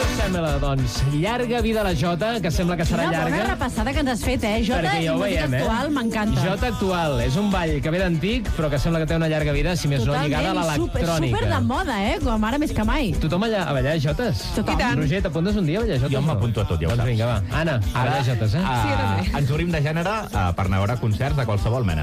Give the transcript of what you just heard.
Sembla, doncs, llarga vida a la Jota, que sembla que serà Una bona llarga. repassada que ens has fet, Jota, Perquè i ja ho música veiem, actual, m'encanta. Jota actual. És un ball que ve d'antic, però que sembla que té una llarga vida, si més no, lligada a l'electrònica. Super de moda, com ara més que mai. Tothom allà a ballar jotes? Tothom. I tant. Roger, t'apuntes un dia a ballar jotes? Jo m'apunto a tot, ja ho Doncs saps. vinga, va. Anna, a ballar jotes, Sí, jo també. Ens obrim de gènere per anar a veure concerts de qualsevol mena.